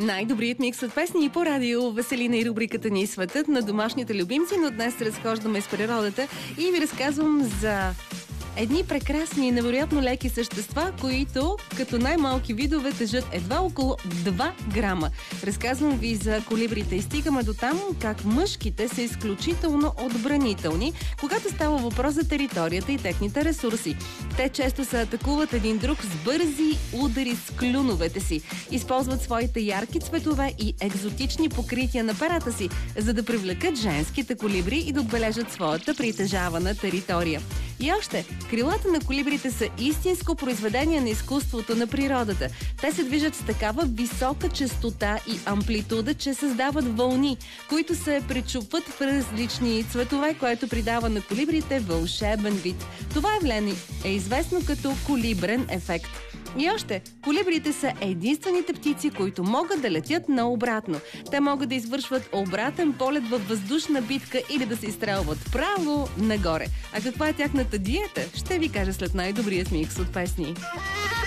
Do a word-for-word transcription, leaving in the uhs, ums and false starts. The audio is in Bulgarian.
Най-добрият микс от песни и по радио Веселина и рубриката ни Светът на домашните любимци, но днес се разхождаме с природата и ви разказвам за едни прекрасни и невероятно леки същества, които като най-малки видове тежат едва около два грама. Разказвам ви за колибрите и стигаме до там как мъжките са изключително отбранителни, когато става въпрос за територията и техните ресурси. Те често се атакуват един друг с бързи удари с клюновете си. Използват своите ярки цветове и екзотични покрития на перата си, за да привлекат женските колибри и да отбележат своята притежавана територия. И още, крилата на колибрите са истинско произведение на изкуството на природата. Те се движат с такава висока честота и амплитуда, че създават вълни, които се пречупват в различни цветове, което придава на колибрите вълшебен вид. Това явление е известно като колибрен ефект. И още, колибрите са единствените птици, които могат да летят наобратно. Те могат да извършват обратен полет във въздушна битка или да се изстрелват право нагоре. А каква е тяхната диета? Ще ви кажа след най-добрия микс от песни.